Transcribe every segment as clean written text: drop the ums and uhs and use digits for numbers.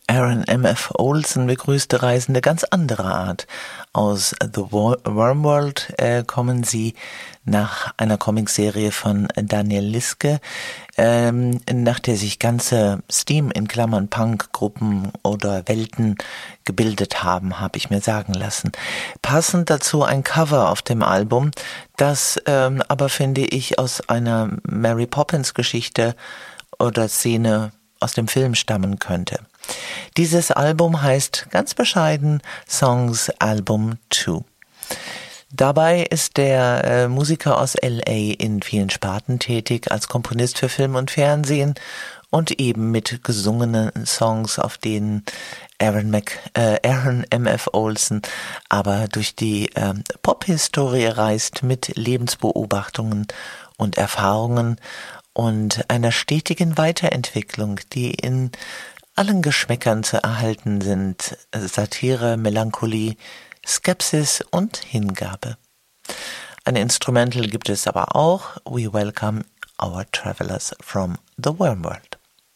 Aaron M.F. Olson begrüßte Reisende ganz anderer Art. Aus The Wormworld kommen sie nach einer Comicserie von Daniel Liske, nach der sich ganze Steam in Klammern Punk-Gruppen oder Welten gebildet haben, habe ich mir sagen lassen. Passend dazu ein Cover auf dem Album, das aber, finde ich, aus einer Mary Poppins Geschichte oder Szene aus dem Film stammen könnte. Dieses Album heißt ganz bescheiden Songs Album 2. Dabei ist der Musiker aus L.A. in vielen Sparten tätig, als Komponist für Film und Fernsehen und eben mit gesungenen Songs, auf denen Aaron M.F. Olson aber durch die Pop-Historie reist mit Lebensbeobachtungen und Erfahrungen und einer stetigen Weiterentwicklung, die in allen Geschmäckern zu erhalten sind: Satire, Melancholie, Skepsis und Hingabe. Ein Instrumental gibt es aber auch: We Welcome Our Travelers from the Wormworld.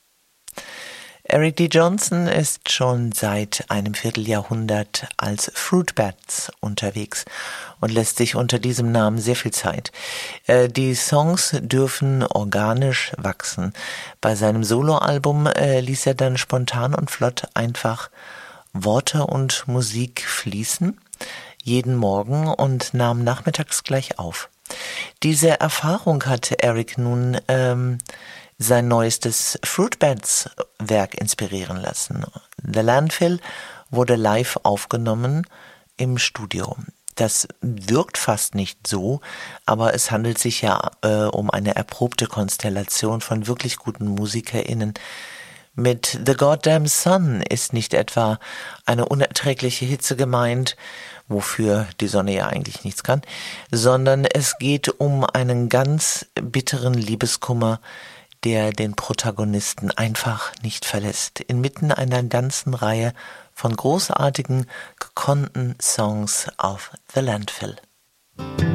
Eric D. Johnson ist schon seit einem Vierteljahrhundert als Fruitbats unterwegs und lässt sich unter diesem Namen sehr viel Zeit. Die Songs dürfen organisch wachsen. Bei seinem Soloalbum ließ er dann spontan und flott einfach Worte und Musik fließen, jeden Morgen, und nahm nachmittags gleich auf. Diese Erfahrung hat Eric nun sein neuestes Fruitbats-Werk inspirieren lassen. The Landfill wurde live aufgenommen im Studio. Das wirkt fast nicht so, aber es handelt sich ja um eine erprobte Konstellation von wirklich guten MusikerInnen. Mit The Goddamn Sun ist nicht etwa eine unerträgliche Hitze gemeint, wofür die Sonne ja eigentlich nichts kann, sondern es geht um einen ganz bitteren Liebeskummer, der den Protagonisten einfach nicht verlässt, inmitten einer ganzen Reihe von großartigen, gekonnten Songs auf The Landfill.